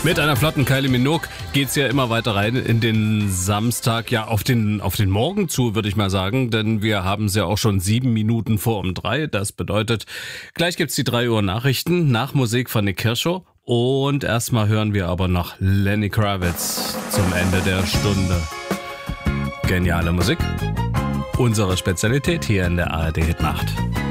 Mit einer flotten Kylie Minogue geht's ja immer weiter rein in den Samstag, ja auf den Morgen zu, würde ich mal sagen, denn wir haben es ja auch schon 7 Minuten vor um 3. Das bedeutet, gleich gibt's die 3 Uhr Nachrichten nach Musik von Nick Kershaw und erstmal hören wir aber noch Lenny Kravitz zum Ende der Stunde. Geniale Musik, unsere Spezialität hier in der ARD Hitnacht.